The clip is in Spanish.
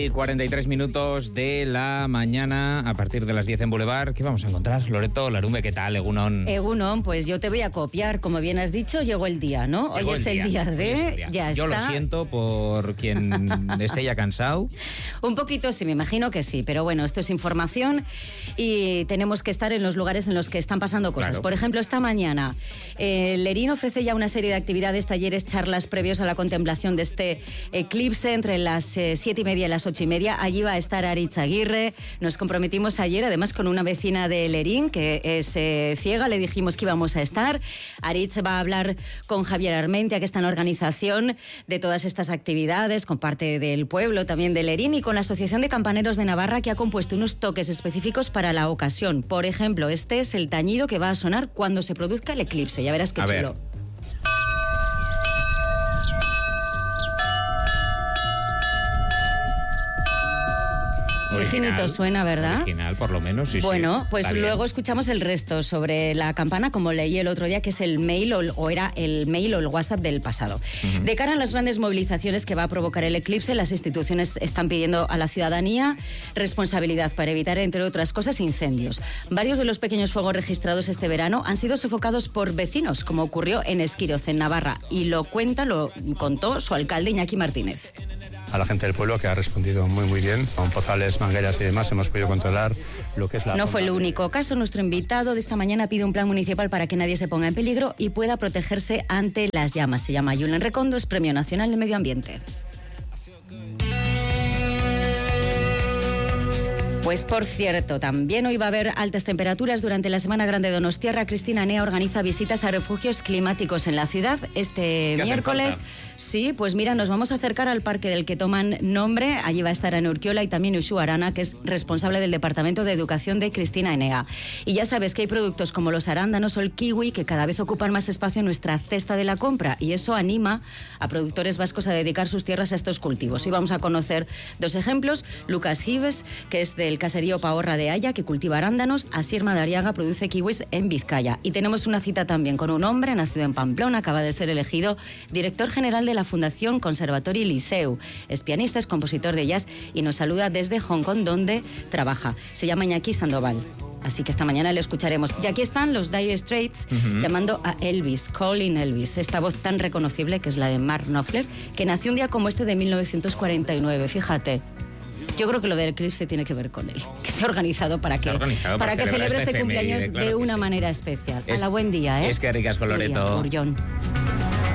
43 minutos de la mañana, a partir de las 10 en Boulevard. ¿Qué vamos a encontrar? Loreto, Larume, ¿qué tal? Egunon. Egunon, pues yo te voy a copiar. Como bien has dicho, llegó el día, ¿no? Hoy es el día de... Ya yo está. Lo siento por quien esté ya cansado. Un poquito sí, me imagino que sí. Pero bueno, esto es información y tenemos que estar en los lugares en los que están pasando cosas. Claro. Por ejemplo, esta mañana, Lerín ofrece ya una serie de actividades, talleres, charlas previos a la contemplación de este eclipse entre las 7:30 y las 8:30. Allí va a estar Aritz Aguirre. Nos comprometimos ayer, además, con una vecina de Lerín, que es ciega. Le dijimos que íbamos a estar. Aritz va a hablar con Javier Armentia, que está en la organización de todas estas actividades, con parte del pueblo, también de Lerín, y con la Asociación de Campaneros de Navarra, que ha compuesto unos toques específicos para la ocasión. Por ejemplo, este es el tañido que va a sonar cuando se produzca el eclipse. Ya verás qué chulo. Muy finito suena, ¿verdad? Original, por lo menos, sí. Bueno, pues Está luego bien. escuchamos el resto sobre la campana, como leí el otro día, que es el mail o era el mail o el WhatsApp del pasado. De cara a las grandes movilizaciones que va a provocar el eclipse, las instituciones están pidiendo a la ciudadanía responsabilidad para evitar, entre otras cosas, incendios. Varios de los pequeños fuegos registrados este verano han sido sofocados por vecinos, como ocurrió en Esquiroz, en Navarra, y lo contó su alcalde, Iñaki Martínez. A la gente del pueblo, que ha respondido muy bien. Con pozales, mangueras y demás hemos podido controlar lo que es la... No fue el único caso. Nuestro invitado de esta mañana pide un plan municipal para que nadie se ponga en peligro y pueda protegerse ante las llamas. Se llama Julen Recondo, es Premio Nacional de Medio Ambiente. Pues por cierto, también hoy va a haber altas temperaturas durante la Semana Grande de Donostiarra. Cristina Enea organiza visitas a refugios climáticos en la ciudad este miércoles. Sí, pues mira, nos vamos a acercar al parque del que toman nombre. Allí va a estar Ana Urquiola y también Uxu Arana, que es responsable del Departamento de Educación de Cristina Enea. Y ya sabes que hay productos como los arándanos o el kiwi que cada vez ocupan más espacio en nuestra cesta de la compra, y eso anima a productores vascos a dedicar sus tierras a estos cultivos. Y vamos a conocer dos ejemplos. Lucas Gives, que es del caserío Pahorra de Haya, que cultiva arándanos. Asier Madariaga produce kiwis en Vizcaya. Y tenemos una cita también con un hombre nacido en Pamplona, acaba de ser elegido director general de la Fundación Conservatori Liceu. Es pianista, es compositor de jazz y nos saluda desde Hong Kong, donde trabaja. Se llama Iñaki Sandoval. Así que esta mañana le escucharemos. Y aquí están los Dire Straits llamando a Elvis, Calling Elvis. Esta voz tan reconocible que es la de Mark Knopfler, que nació un día como este de 1949. Fíjate. Yo creo que lo del eclipse tiene que ver con él, que se ha organizado para que celebre este cumpleaños de una manera especial. A la buen día, ¿eh? Es que ricas con Loreto. Burllón.